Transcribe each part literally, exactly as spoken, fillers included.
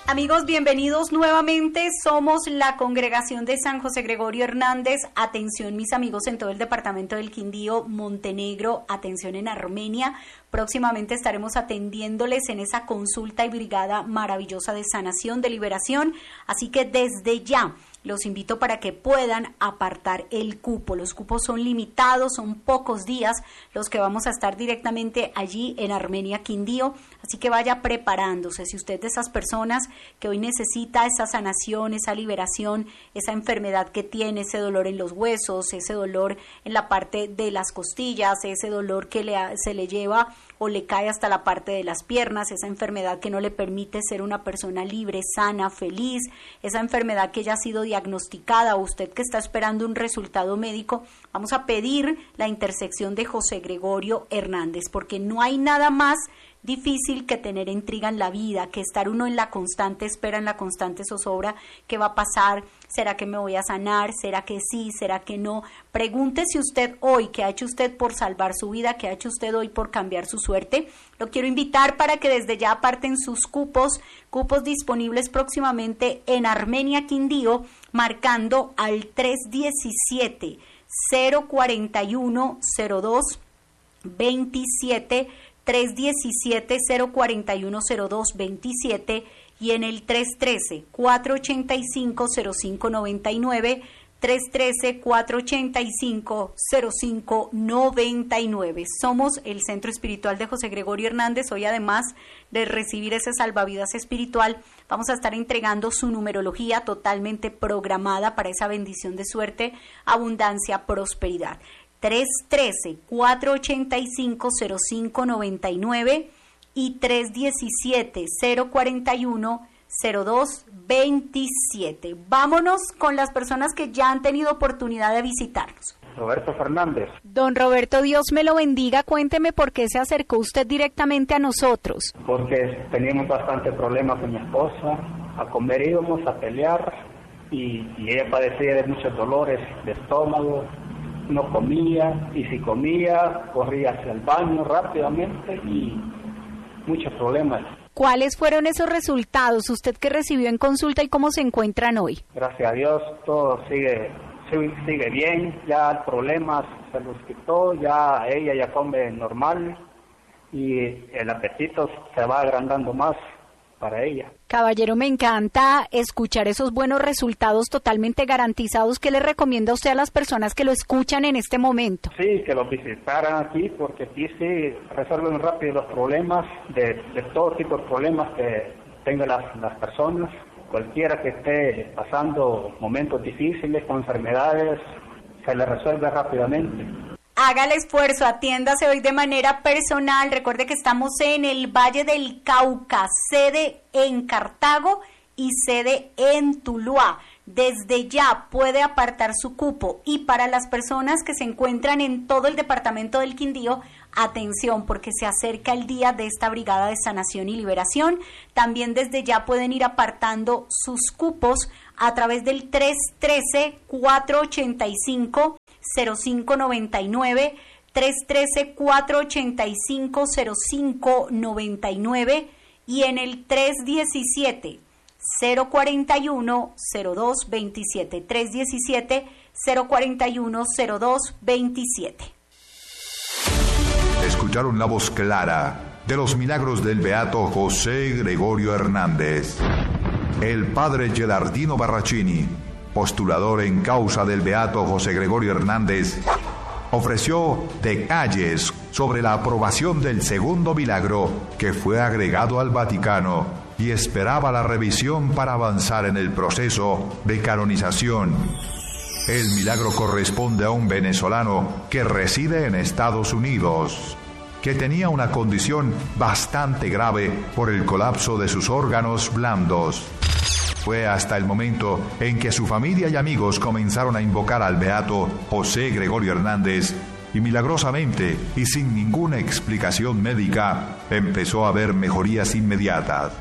Amigos, bienvenidos nuevamente. Somos la Congregación de San José Gregorio Hernández. Atención, mis amigos en todo el departamento del Quindío, Montenegro, atención en Armenia. Próximamente estaremos atendiéndoles en esa consulta y brigada maravillosa de sanación, de liberación. Así que desde ya los invito para que puedan apartar el cupo. Los cupos son limitados, son pocos días los que vamos a estar directamente allí en Armenia, Quindío. Así que vaya preparándose. Si usted es de esas personas que hoy necesita esa sanación, esa liberación, esa enfermedad que tiene, ese dolor en los huesos, ese dolor en la parte de las costillas, ese dolor que le, se le lleva o le cae hasta la parte de las piernas, esa enfermedad que no le permite ser una persona libre, sana, feliz, esa enfermedad que ya ha sido diagnosticada, o usted que está esperando un resultado médico, vamos a pedir la intersección de José Gregorio Hernández, porque no hay nada más difícil que tener intriga en la vida, que estar uno en la constante espera, en la constante zozobra. ¿Qué va a pasar? ¿Será que me voy a sanar? ¿Será que sí? ¿Será que no? Pregúntese usted hoy, ¿qué ha hecho usted por salvar su vida? ¿Qué ha hecho usted hoy por cambiar su suerte? Lo quiero invitar para que desde ya aparten sus cupos, cupos disponibles próximamente en Armenia, Quindío, marcando al tres diecisiete, cero cuarenta y uno, cero dos veintisiete, tres diecisiete, cero cuarenta y uno, cero dos veintisiete y en el tres trece, cuatro ochenta y cinco, cero cinco noventa y nueve, tres trece, cuatro ochenta y cinco, cero cinco noventa y nueve. Somos el Centro Espiritual de José Gregorio Hernández. Hoy, además de recibir ese salvavidas espiritual, vamos a estar entregando su numerología totalmente programada para esa bendición de suerte, abundancia, prosperidad. tres trece, cuatro ochenta y cinco, cero cinco noventa y nueve y tres diecisiete, cero cuarenta y uno, cero dos veintisiete. Vámonos con las personas que ya han tenido oportunidad de visitarnos. Roberto Fernández. Don Roberto, Dios me lo bendiga. Cuénteme por qué se acercó usted directamente a nosotros. Porque teníamos bastante problemas con mi esposa. A comer íbamos, a pelear, y, y ella padecía de muchos dolores de estómago. No comía, y si comía, corría hacia el baño rápidamente y muchos problemas. ¿Cuáles fueron esos resultados? ¿Usted que recibió en consulta y cómo se encuentran hoy? Gracias a Dios, todo sigue sigue bien, ya el problema se los quitó, ya ella ya come normal y el apetito se va agrandando más para ella. Caballero, me encanta escuchar esos buenos resultados totalmente garantizados. ¿Qué le recomienda usted a las personas que lo escuchan en este momento? Sí, que los visitaran aquí, porque aquí sí resuelven rápido los problemas, de, de todo tipo de problemas que tengan las, las personas. Cualquiera que esté pasando momentos difíciles con enfermedades, se le resuelve rápidamente. Haga el esfuerzo, atiéndase hoy de manera personal. Recuerde que estamos en el Valle del Cauca, sede en Cartago y sede en Tuluá. Desde ya puede apartar su cupo. Y para las personas que se encuentran en todo el departamento del Quindío, atención, porque se acerca el día de esta brigada de sanación y liberación. También desde ya pueden ir apartando sus cupos a través del tres trece, cuatro ochenta y cinco, cero cinco noventa y nueve, tres trece, cuatro ochenta y cinco, cero cinco noventa y nueve y en el tres diecisiete, cero cuarenta y uno, cero dos veintisiete, tres diecisiete, cero cuarenta y uno, cero dos veintisiete. Escucharon la voz clara de los milagros del beato José Gregorio Hernández. El padre Gelardino Barracini, postulador en causa del beato José Gregorio Hernández, ofreció detalles sobre la aprobación del segundo milagro que fue agregado al Vaticano y esperaba la revisión para avanzar en el proceso de canonización. El milagro corresponde a un venezolano que reside en Estados Unidos, que tenía una condición bastante grave por el colapso de sus órganos blandos. Fue hasta el momento en que su familia y amigos comenzaron a invocar al beato José Gregorio Hernández y milagrosamente y sin ninguna explicación médica empezó a ver mejorías inmediatas.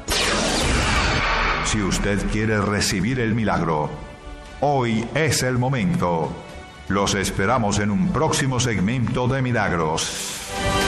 Si usted quiere recibir el milagro, hoy es el momento. Los esperamos en un próximo segmento de Milagros.